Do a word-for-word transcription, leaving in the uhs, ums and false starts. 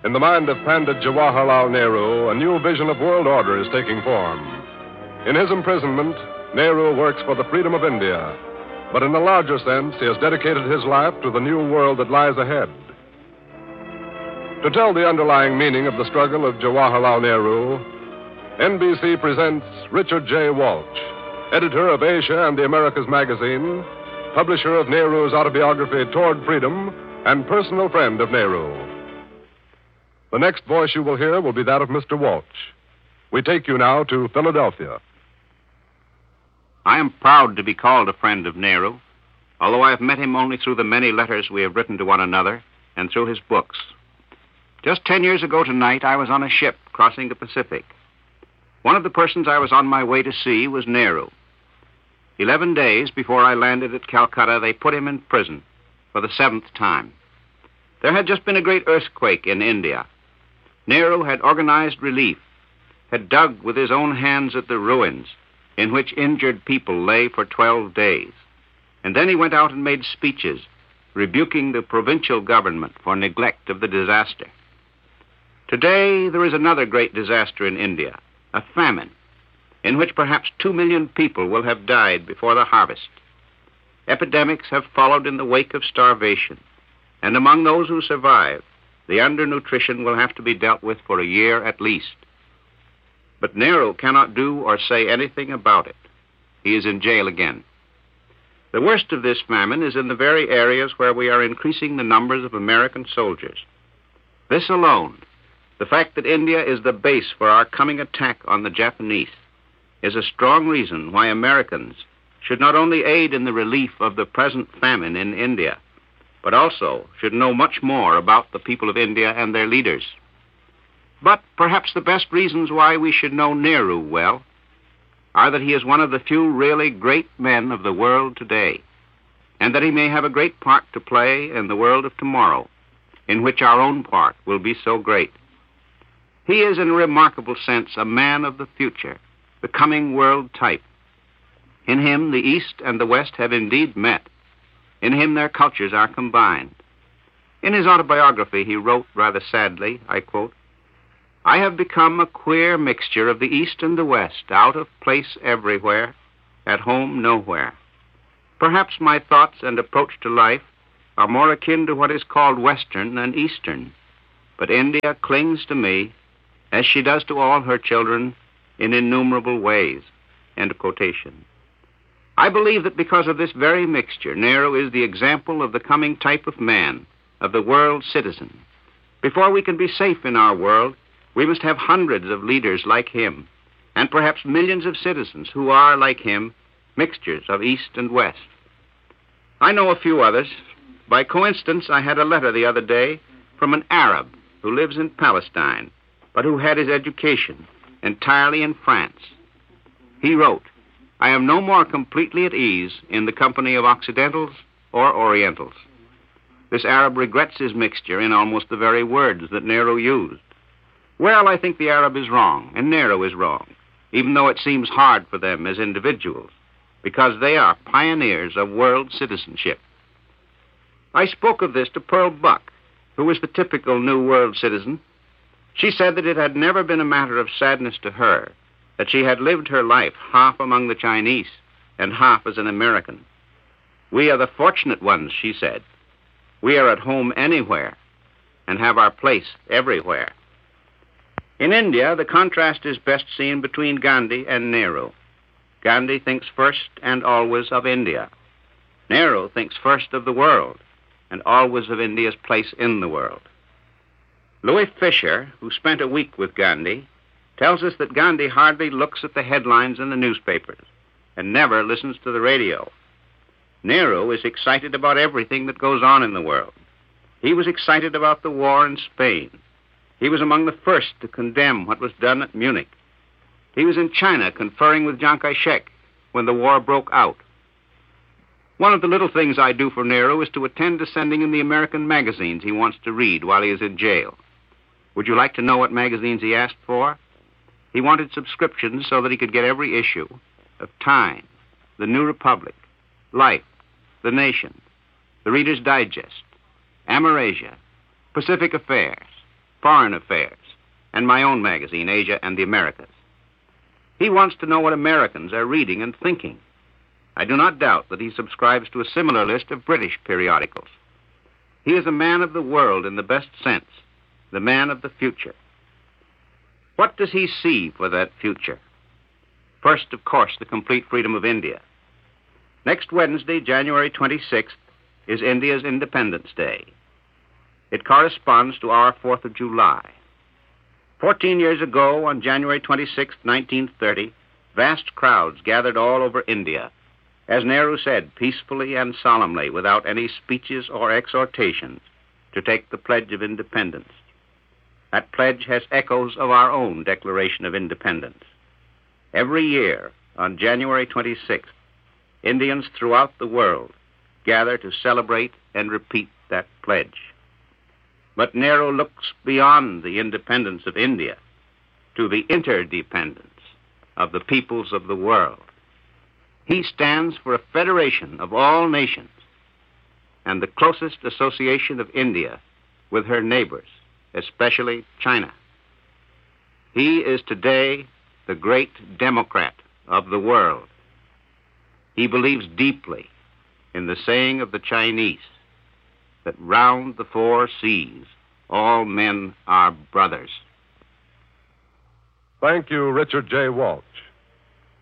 In the mind of Pandit Jawaharlal Nehru, a new vision of world order is taking form. In his imprisonment, Nehru works for the freedom of India. But in a larger sense, he has dedicated his life to the new world that lies ahead. To tell the underlying meaning of the struggle of Jawaharlal Nehru, N B C presents Richard J. Walsh, editor of Asia and the Americas magazine, publisher of Nehru's autobiography Toward Freedom, and personal friend of Nehru. The next voice you will hear will be that of Mister Walsh. We take you now to Philadelphia. I am proud to be called a friend of Nehru, although I have met him only through the many letters we have written to one another and through his books. Just ten years ago tonight, I was on a ship crossing the Pacific. One of the persons I was on my way to see was Nehru. Eleven days before I landed at Calcutta, they put him in prison for the seventh time. There had just been a great earthquake in India. Nehru had organized relief, had dug with his own hands at the ruins in which injured people lay for twelve days. And then he went out and made speeches rebuking the provincial government for neglect of the disaster. Today, there is another great disaster in India, a famine, in which perhaps two million people will have died before the harvest. Epidemics have followed in the wake of starvation, and among those who survive, the undernutrition will have to be dealt with for a year at least. But Nehru cannot do or say anything about it. He is in jail again. The worst of this famine is in the very areas where we are increasing the numbers of American soldiers. This alone, the fact that India is the base for our coming attack on the Japanese, is a strong reason why Americans should not only aid in the relief of the present famine in India, but also should know much more about the people of India and their leaders. But perhaps the best reasons why we should know Nehru well are that he is one of the few really great men of the world today, and that he may have a great part to play in the world of tomorrow, in which our own part will be so great. He is, in a remarkable sense, a man of the future, the coming world type. In him, the East and the West have indeed met. In him, their cultures are combined. In his autobiography, he wrote rather sadly, I quote, "I have become a queer mixture of the East and the West, out of place everywhere, at home nowhere. Perhaps my thoughts and approach to life are more akin to what is called Western than Eastern, but India clings to me, as she does to all her children, in innumerable ways." End of quotation. I believe that because of this very mixture, Nehru is the example of the coming type of man, of the world citizen. Before we can be safe in our world, we must have hundreds of leaders like him, and perhaps millions of citizens who are, like him, mixtures of East and West. I know a few others. By coincidence, I had a letter the other day from an Arab who lives in Palestine, but who had his education entirely in France. He wrote, "I am no more completely at ease in the company of Occidentals or Orientals." This Arab regrets his mixture in almost the very words that Nehru used. Well, I think the Arab is wrong, and Nehru is wrong, even though it seems hard for them as individuals, because they are pioneers of world citizenship. I spoke of this to Pearl Buck, who was the typical New World citizen. She said that it had never been a matter of sadness to her that she had lived her life half among the Chinese and half as an American. "We are the fortunate ones," she said. "We are at home anywhere and have our place everywhere." In India, the contrast is best seen between Gandhi and Nehru. Gandhi thinks first and always of India. Nehru thinks first of the world and always of India's place in the world. Louis Fisher, who spent a week with Gandhi, tells us that Gandhi hardly looks at the headlines in the newspapers and never listens to the radio. Nehru is excited about everything that goes on in the world. He was excited about the war in Spain. He was among the first to condemn what was done at Munich. He was in China conferring with Chiang Kai-shek when the war broke out. One of the little things I do for Nehru is to attend to sending him the American magazines he wants to read while he is in jail. Would you like to know what magazines he asked for? He wanted subscriptions so that he could get every issue of Time, The New Republic, Life, The Nation, The Reader's Digest, Amerasia, Pacific Affairs, Foreign Affairs, and my own magazine, Asia and the Americas. He wants to know what Americans are reading and thinking. I do not doubt that he subscribes to a similar list of British periodicals. He is a man of the world in the best sense, the man of the future. What does he see for that future? First, of course, the complete freedom of India. Next Wednesday, January twenty-sixth, is India's Independence Day. It corresponds to our fourth of July. Fourteen years ago, on January twenty-sixth, nineteen thirty, vast crowds gathered all over India, as Nehru said, peacefully and solemnly, without any speeches or exhortations, to take the Pledge of Independence. That pledge has echoes of our own Declaration of Independence. Every year, on January twenty-sixth, Indians throughout the world gather to celebrate and repeat that pledge. But Nehru looks beyond the independence of India to the interdependence of the peoples of the world. He stands for a federation of all nations and the closest association of India with her neighbors, especially China. He is today the great democrat of the world. He believes deeply in the saying of the Chinese that round the four seas all men are brothers. Thank you, Richard J. Walsh.